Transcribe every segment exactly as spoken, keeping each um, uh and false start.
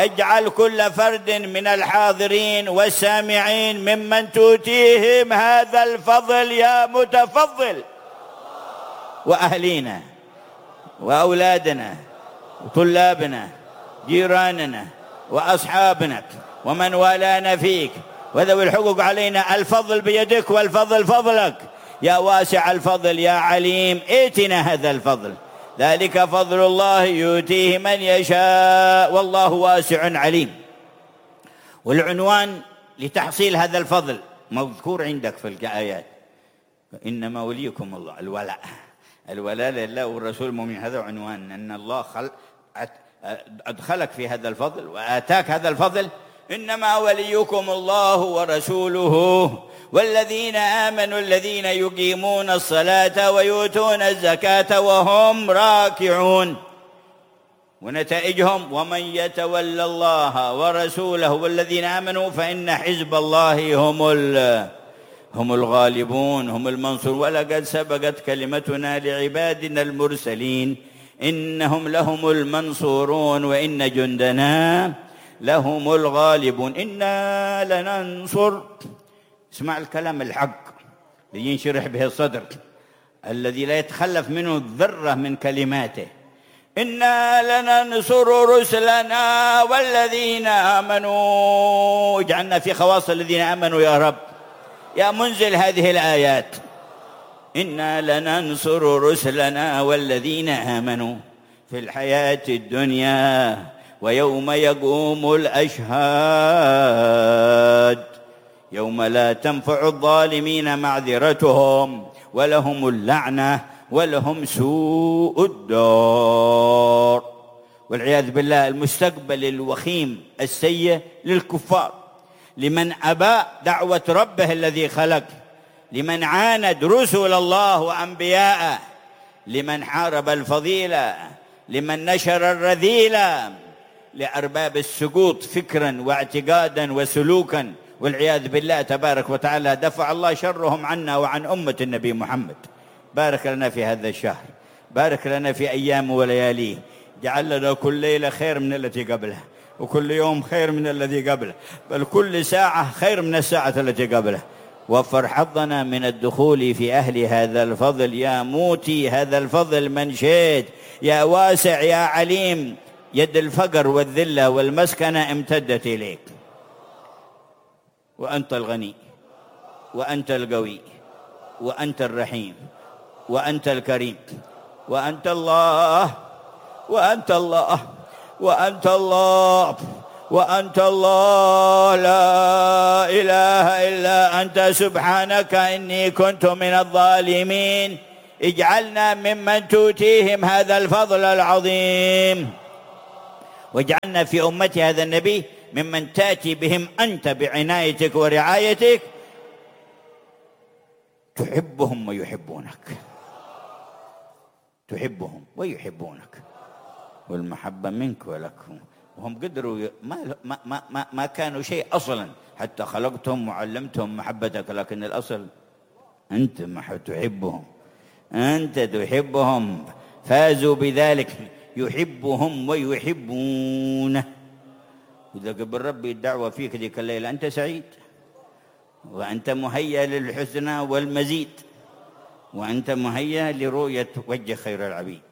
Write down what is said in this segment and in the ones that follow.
اجعل كل فرد من الحاضرين والسامعين ممن تؤتيهم هذا الفضل يا متفضل، وأهلينا وأولادنا وطلابنا جيراننا وأصحابنا ومن والانا فيك وذوي الحقوق علينا. الفضل بيدك والفضل فضلك يا واسع الفضل يا عليم، ائتنا هذا الفضل، ذلك فضل الله يؤتيه من يشاء والله واسع عليم. والعنوان لتحصيل هذا الفضل مذكور عندك في الآيات، إنما وليكم الله، الولاء، الولاء لله والرسول المؤمن، هذا عنوان أن الله خلق أدخلك في هذا الفضل وآتاك هذا الفضل. إنما وليكم الله ورسوله والذين آمنوا الذين يقيمون الصلاة ويؤتون الزكاة وهم راكعون، ونتائجهم ومن يتولى الله ورسوله والذين آمنوا فإن حزب الله هم هم الغالبون هم المنصور. ولقد سبقت كلمتنا لعبادنا المرسلين إنهم لهم المنصورون وإن جندنا لهم الغالبون. إنا لننصر، اسمع الكلام الحق لينشرح به الصدر الذي لا يتخلف منه ذرة من كلماته. إنا لننصر رسلنا والذين آمنوا، اجعلنا في خواص الذين آمنوا يا رب يا منزل هذه الآيات. إنا لننصر رسلنا والذين آمنوا في الحياة الدنيا ويوم يقوم الأشهاد يوم لا تنفع الظالمين معذرتهم ولهم اللعنة ولهم سوء الدار. والعياذ بالله المستقبل الوخيم السيء للكفار، لمن أبى دعوة ربه الذي خلق، لمن عاند رسل الله وأنبياءه، لمن حارب الفضيلة، لمن نشر الرذيلة، لأرباب السقوط فكرا واعتقادا وسلوكا. والعياذ بالله تبارك وتعالى دفع الله شرهم عنا وعن أمة النبي محمد. بارك لنا في هذا الشهر، بارك لنا في أيام ولياليه، جعل لنا كل ليلة خير من التي قبلها، وكل يوم خير من الذي قبله، بل كل ساعة خير من الساعة التي قبله. وفر حظنا من الدخول في أهل هذا الفضل يا موتي هذا الفضل من شئت يا واسع يا عليم. يد الفقر والذلة والمسكنة امتدت إليك، وأنت الغني وأنت القوي وأنت الرحيم وأنت الكريم وأنت الله وأنت الله وأنت الله وأنت الله لا إله إلا أنت سبحانك إني كنت من الظالمين. اجعلنا ممن تؤتيهم هذا الفضل العظيم، واجعلنا في أمة هذا النبي ممن تأتي بهم أنت بعنايتك ورعايتك، تحبهم ويحبونك، تحبهم ويحبونك، والمحبة منك ولكم. وهم قدروا ما ما ما ما كانوا شيء أصلا حتى خلقتهم وعلمتهم محبتك، لكن الأصل أنت ما تحبهم، أنت تحبهم، فازوا بذلك، يحبهم ويحبونه. إذا قبل ربي الدعوة فيك ذيك الليلة أنت سعيد، وأنت مهيأ للحسنى والمزيد، وأنت مهيأ لرؤية وجه خير العبيد.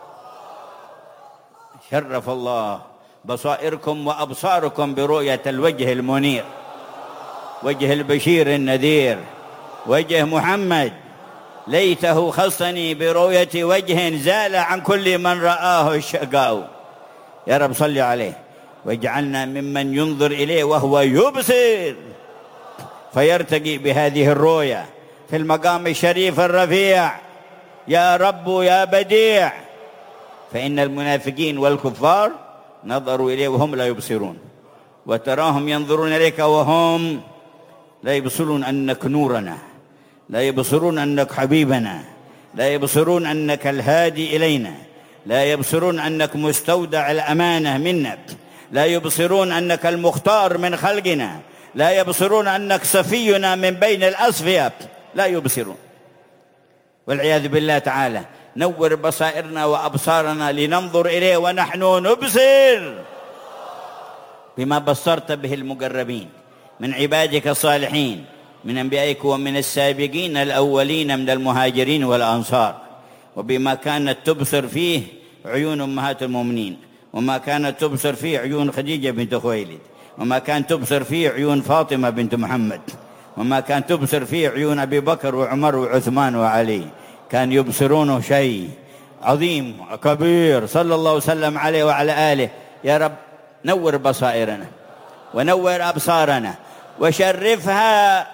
شرف الله بصائركم وأبصاركم برؤية الوجه المنير، وجه البشير النذير، وجه محمد. ليته خصني برؤية وجه زال عن كل من رآه الشقاء. يا رب صل عليه، واجعلنا ممن ينظر إليه وهو يبصر فيرتقي بهذه الرؤية في المقام الشريف الرفيع. يا رب يا بديع، فإن المنافقين والكفار نظروا إليه وهم لا يبصرون، وتراهم ينظرون إليك وهم لا يبصرون أنك نورنا، لا يبصرون أنك حبيبنا، لا يبصرون أنك الهادي إلينا، لا يبصرون أنك مستودع الأمانة منا، لا يبصرون أنك المختار من خلقنا، لا يبصرون أنك صفينا من بين الأصفياء، لا يبصرون. والعياذ بالله تعالى نور بصائرنا وأبصارنا لننظر إليه ونحن نبصر. بما بصرت به المقربين من عبادك الصالحين من أنبيائك ومن السابقين الأولين من المهاجرين والأنصار، وبما كانت تبصر فيه عيون أمهات المؤمنين، وما كانت تبصر فيه عيون خديجة بنت خويلد، وما كانت تبصر فيه عيون فاطمة بنت محمد، وما كانت تبصر فيه عيون أبي بكر وعمر وعثمان وعلي. كان يبصرونه شيء عظيم كبير صلى الله وسلم عليه وعلى آله. يا رب نور بصائرنا ونور أبصارنا وشرفها